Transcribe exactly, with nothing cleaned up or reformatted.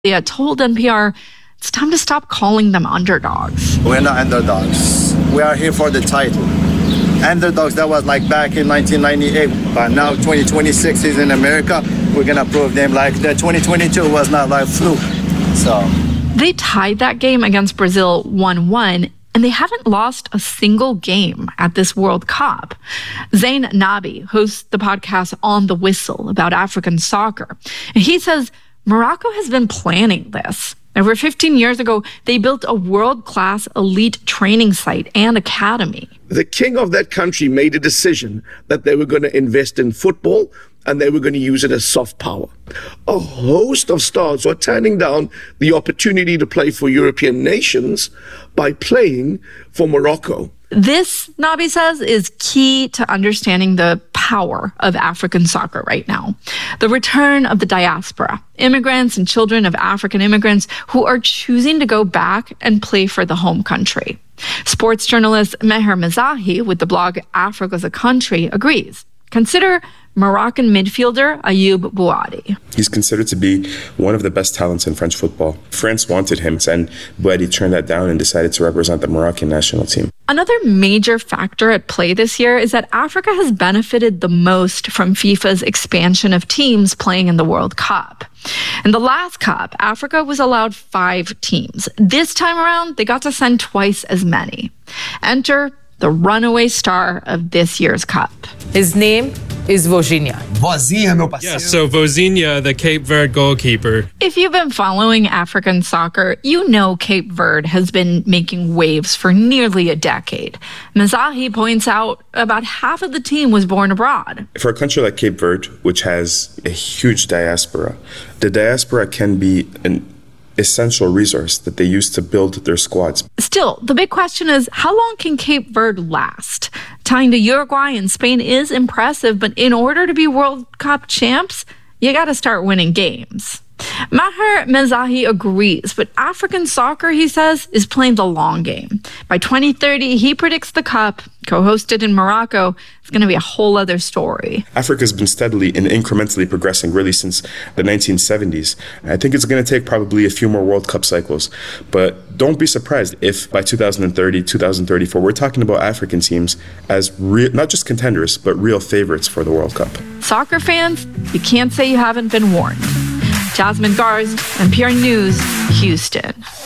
They told N P R it's time to stop calling them underdogs. We're not underdogs. We are here for the title. Underdogs, that was like back in nineteen ninety-eight. But now twenty twenty-six is in America. We're going to prove them like the twenty twenty-two was not like fluke. So they tied that game against Brazil one one, and they haven't lost a single game at this World Cup. Zain Nabi hosts the podcast On the Whistle about African soccer. And he says Morocco has been planning this. Over fifteen years ago, they built a world-class elite training site and academy. The king of that country made a decision that they were going to invest in football and they were going to use it as soft power. A host of stars are turning down the opportunity to play for European nations by playing for Morocco. This, Nabi says, is key to understanding the power of African soccer right now. The return of the diaspora, immigrants and children of African immigrants who are choosing to go back and play for the home country. Sports journalist Meher Mezahi with the blog Africa's a Country agrees. Consider Moroccan midfielder Ayoub Bouadi. He's considered to be one of the best talents in French football. France wanted him, and Bouadi turned that down and decided to represent the Moroccan national team. Another major factor at play this year is that Africa has benefited the most from FIFA's expansion of teams playing in the World Cup. In the last Cup, Africa was allowed five teams. This time around, they got to send twice as many. Enter the runaway star of this year's Cup. His name is Vozinha. Vozinha, meu parceiro. Yes, so Vozinha, the Cape Verde goalkeeper. If you've been following African soccer, you know Cape Verde has been making waves for nearly a decade. Mezahi points out about half of the team was born abroad. For a country like Cape Verde, which has a huge diaspora, the diaspora can be an essential resource that they use to build their squads. Still, the big question is, how long can Cape Verde last? Tying to Uruguay and Spain is impressive, but in order to be World Cup champs, you got to start winning games. Meher Mezahi agrees, but African soccer, he says, is playing the long game. By twenty thirty, he predicts the Cup, co-hosted in Morocco, is going to be a whole other story. Africa's been steadily and incrementally progressing really since the nineteen seventies. I think it's going to take probably a few more World Cup cycles, but don't be surprised if by two thousand thirty, two thousand thirty-four, we're talking about African teams as re- not just contenders, but real favorites for the World Cup. Soccer fans, you can't say you haven't been warned. Jasmine Garst, N P R News, Houston.